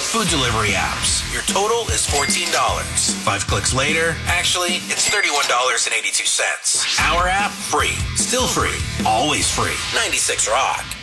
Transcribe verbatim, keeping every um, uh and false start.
food delivery apps. Your total is fourteen dollars. Five clicks later, actually, it's thirty-one dollars and eighty-two cents. Our app, free. Still free. Always free. ninety-six Rock.